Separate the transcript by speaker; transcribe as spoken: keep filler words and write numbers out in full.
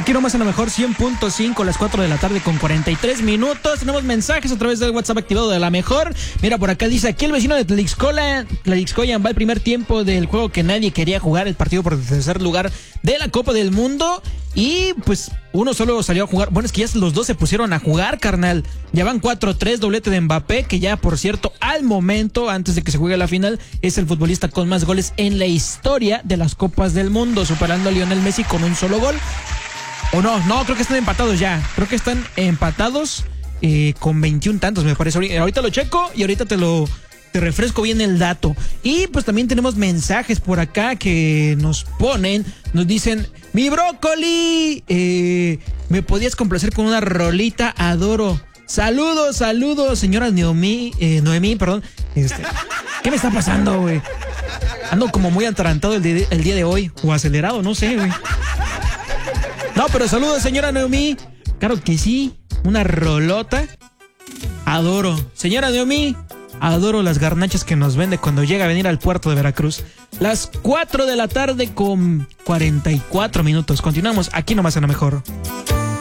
Speaker 1: Aquí nomás en lo mejor cien punto cinco, las cuatro de la tarde con cuarenta y tres minutos. Tenemos mensajes a través del WhatsApp activado de la mejor. Mira, por acá dice, aquí el vecino de Tlaxcolan, Tlaxcolan va al primer tiempo del juego que nadie quería jugar, el partido por el tercer lugar de la Copa del Mundo. Y pues uno solo salió a jugar. Bueno, es que ya los dos se pusieron a jugar, carnal. Ya van cuatro tres, doblete de Mbappé, que ya, por cierto, al momento, antes de que se juegue la final, es el futbolista con más goles en la historia de las Copas del Mundo, superando a Lionel Messi con un solo gol. O no, no, creo que están empatados ya. Creo que están empatados eh, con veintiún tantos, me parece. Ahorita lo checo y ahorita te lo te refresco bien el dato. Y pues también tenemos mensajes por acá que nos ponen, nos dicen, mi brócoli, eh, ¿me podías complacer con una rolita? Adoro. Saludos, saludos, señora Noemí, eh, Noemí, perdón. Este, ¿qué me está pasando, güey? Ando como muy atarantado el, de, el día de hoy, o acelerado, no sé, güey. No, pero saludos, señora Noemí. Claro que sí, una rolota. Adoro. Señora Noemí, adoro las garnachas que nos vende cuando llega a venir al puerto de Veracruz. Las cuatro de la tarde con cuarenta y cuatro minutos. Continuamos aquí nomás en lo mejor.